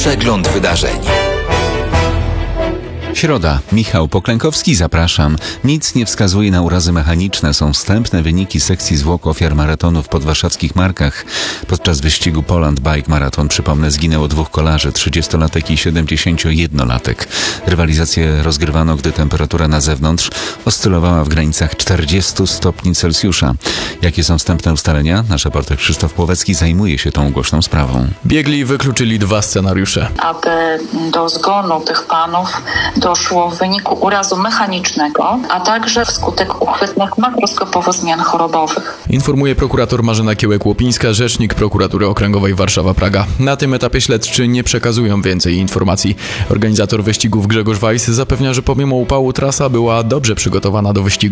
Przegląd wydarzeń. Środa. Michał Poklękowski, zapraszam. Nic nie wskazuje na urazy mechaniczne. Są wstępne wyniki sekcji zwłok ofiar maratonu w podwarszawskich Markach. Podczas wyścigu Poland Bike Marathon, przypomnę, zginęło 2 kolarzy, 30-latek i 71-latek. Rywalizację rozgrywano, gdy temperatura na zewnątrz oscylowała w granicach 40 stopni Celsjusza. Jakie są wstępne ustalenia? Nasz reporter Krzysztof Płowecki zajmuje się tą głośną sprawą. Biegli wykluczyli 2 scenariusze. Aby do zgonu tych panów doszło w wyniku urazu mechanicznego, a także wskutek uchwytnych makroskopowo zmian chorobowych. Informuje prokurator Marzena Kiełek-Łopińska, rzecznik Prokuratury Okręgowej Warszawa-Praga. Na tym etapie śledczy nie przekazują więcej informacji. Organizator wyścigów Grzegorz Weiss zapewnia, że pomimo upału trasa była dobrze przygotowana do wyścigu.